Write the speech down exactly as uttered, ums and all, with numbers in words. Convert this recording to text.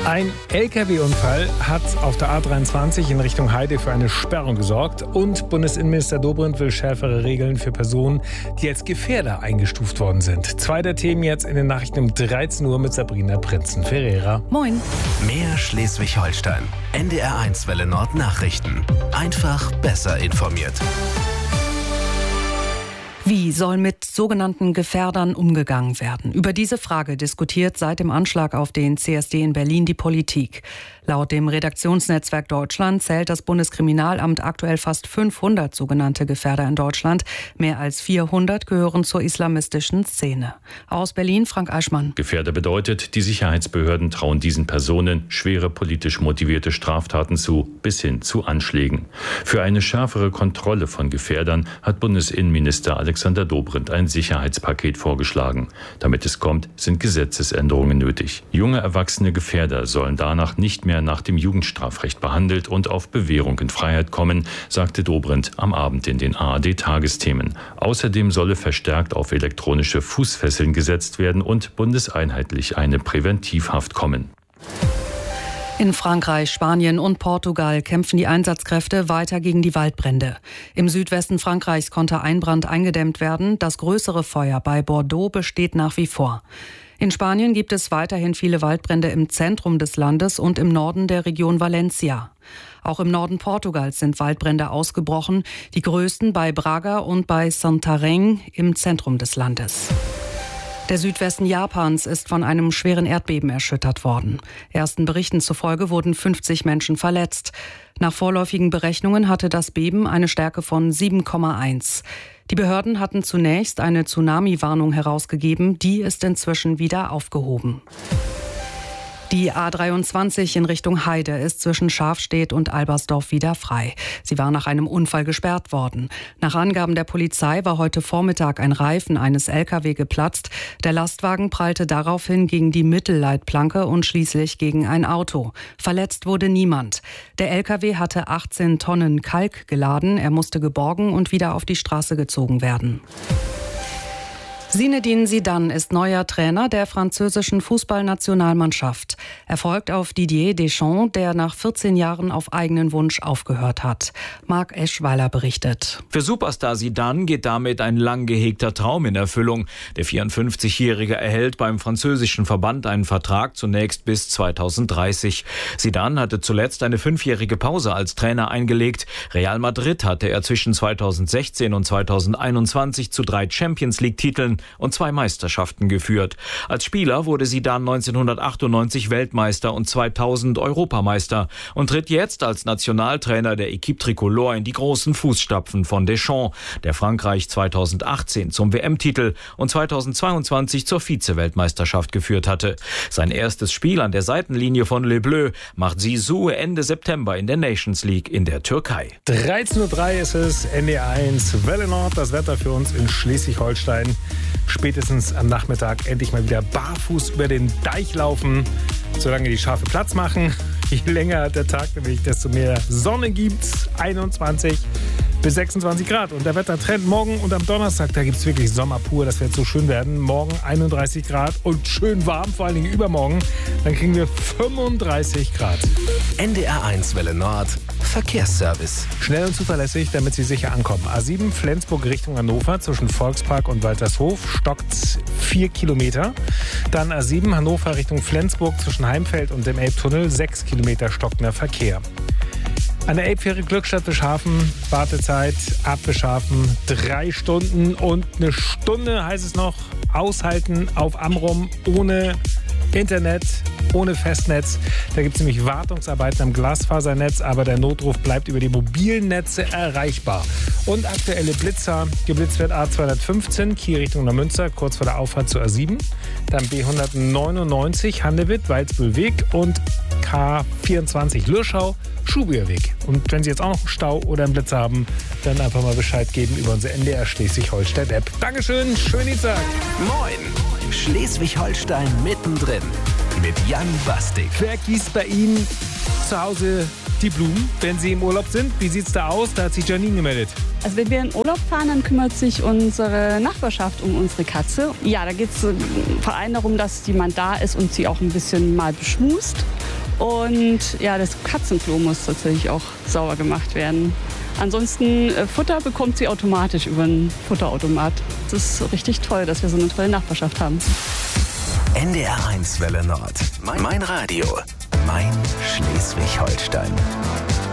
Ein L K W-Unfall hat auf der A dreiundzwanzig in Richtung Heide für eine Sperrung gesorgt. Und Bundesinnenminister Dobrindt will schärfere Regeln für Personen, die als Gefährder eingestuft worden sind. Zwei der Themen jetzt in den Nachrichten um dreizehn Uhr mit Sabrina Prinzen-Ferreira. Moin. Mehr Schleswig-Holstein. N D R eins Welle Nord Nachrichten. Einfach besser informiert. Wie soll mit sogenannten Gefährdern umgegangen werden? Über diese Frage diskutiert seit dem Anschlag auf den C S D in Berlin die Politik. Laut dem Redaktionsnetzwerk Deutschland zählt das Bundeskriminalamt aktuell fast fünfhundert sogenannte Gefährder in Deutschland. Mehr als vierhundert gehören zur islamistischen Szene. Aus Berlin, Frank Eichmann. Gefährder bedeutet, die Sicherheitsbehörden trauen diesen Personen schwere politisch motivierte Straftaten zu, bis hin zu Anschlägen. Für eine schärfere Kontrolle von Gefährdern hat Bundesinnenminister Alexander Dobrindt ein Sicherheitspaket vorgeschlagen. Damit es kommt, sind Gesetzesänderungen nötig. Junge erwachsene Gefährder sollen danach nicht mehr nach dem Jugendstrafrecht behandelt und auf Bewährung in Freiheit kommen, sagte Dobrindt am Abend in den A R D-Tagesthemen. Außerdem solle verstärkt auf elektronische Fußfesseln gesetzt werden und bundeseinheitlich eine Präventivhaft kommen. In Frankreich, Spanien und Portugal kämpfen die Einsatzkräfte weiter gegen die Waldbrände. Im Südwesten Frankreichs konnte ein Brand eingedämmt werden. Das größere Feuer bei Bordeaux besteht nach wie vor. In Spanien gibt es weiterhin viele Waldbrände im Zentrum des Landes und im Norden der Region Valencia. Auch im Norden Portugals sind Waldbrände ausgebrochen, die größten bei Braga und bei Santarém im Zentrum des Landes. Der Südwesten Japans ist von einem schweren Erdbeben erschüttert worden. Ersten Berichten zufolge wurden fünfzig Menschen verletzt. Nach vorläufigen Berechnungen hatte das Beben eine Stärke von sieben Komma eins. Die Behörden hatten zunächst eine Tsunami-Warnung herausgegeben, die ist inzwischen wieder aufgehoben. Die A dreiundzwanzig in Richtung Heide ist zwischen Schafstedt und Albersdorf wieder frei. Sie war nach einem Unfall gesperrt worden. Nach Angaben der Polizei war heute Vormittag ein Reifen eines L K W geplatzt. Der Lastwagen prallte daraufhin gegen die Mittelleitplanke und schließlich gegen ein Auto. Verletzt wurde niemand. Der L K W hatte achtzehn Tonnen Kalk geladen. Er musste geborgen und wieder auf die Straße gezogen werden. Zinedine Zidane ist neuer Trainer der französischen Fußballnationalmannschaft. Er folgt auf Didier Deschamps, der nach vierzehn Jahren auf eigenen Wunsch aufgehört hat. Marc Eschweiler berichtet. Für Superstar Zidane geht damit ein lang gehegter Traum in Erfüllung. Der vierundfünfzigjährige erhält beim französischen Verband einen Vertrag zunächst bis zweitausenddreißig. Zidane hatte zuletzt eine fünfjährige Pause als Trainer eingelegt. Real Madrid hatte er zwischen zweitausendsechzehn und zweitausendeinundzwanzig zu drei Champions-League-Titeln und zwei Meisterschaften geführt. Als Spieler wurde Zidane neunzehnhundertachtundneunzig Weltmeister und zweitausend Europameister und tritt jetzt als Nationaltrainer der Équipe Tricolore in die großen Fußstapfen von Deschamps, der Frankreich zweitausendachtzehn zum W M-Titel und zweitausendzweiundzwanzig zur Vize-Weltmeisterschaft geführt hatte. Sein erstes Spiel an der Seitenlinie von Les Bleus macht Zizou Ende September in der Nations League in der Türkei. dreizehn Uhr drei ist es, N D R eins Welle Nord, das Wetter für uns in Schleswig-Holstein. Spätestens am Nachmittag endlich mal wieder barfuß über den Deich laufen, solange die Schafe Platz machen. Je länger der Tag nämlich, desto mehr Sonne gibt's. einundzwanzig bis sechsundzwanzig Grad. Und der Wettertrend morgen und am Donnerstag, da gibt's wirklich Sommer pur. Das wird so schön werden. Morgen einunddreißig Grad und schön warm, vor allen Dingen übermorgen. Dann kriegen wir fünfunddreißig Grad. N D R eins Welle Nord Verkehrsservice. Schnell und zuverlässig, damit Sie sicher ankommen. A sieben Flensburg Richtung Hannover zwischen Volkspark und Waltershof stockt vier Kilometer. Dann A sieben Hannover Richtung Flensburg zwischen Heimfeld und dem Elbtunnel sechs Kilometer stockender Verkehr. An der Elbfähre Glückstadt Bischhafen, Wartezeit ab Bischhafen drei Stunden und eine Stunde heißt es noch aushalten auf Amrum ohne Internet, ohne Festnetz. Da gibt es nämlich Wartungsarbeiten am Glasfasernetz, aber der Notruf bleibt über die mobilen Netze erreichbar. Und aktuelle Blitzer, geblitzt wird A zweihundertfünfzehn, Kiel Richtung Neumünster, kurz vor der Auffahrt zur A sieben. Dann B hundertneunundneunzig, Handewitt, Waldsbühlweg und K vierundzwanzig, Lürschau, Schubierweg. Und wenn Sie jetzt auch noch einen Stau oder einen Blitzer haben, dann einfach mal Bescheid geben über unsere N D R Schleswig-Holstein-App. Dankeschön, schönen Dienstag. Moin, Schleswig-Holstein mittendrin mit Jan Bastik. Wer gießt bei Ihnen zu Hause die Blumen, wenn Sie im Urlaub sind? Wie sieht's da aus? Da hat sich Janine gemeldet. Also wenn wir in Urlaub fahren, dann kümmert sich unsere Nachbarschaft um unsere Katze. Ja, da geht es vor allem darum, dass jemand da ist und sie auch ein bisschen mal beschmust. Und ja, das Katzenklo muss tatsächlich auch sauber gemacht werden. Ansonsten äh, Futter bekommt sie automatisch über einen Futterautomat. Das ist richtig toll, dass wir so eine tolle Nachbarschaft haben. N D R eins Welle Nord. Mein, mein Radio. Mein Schleswig-Holstein.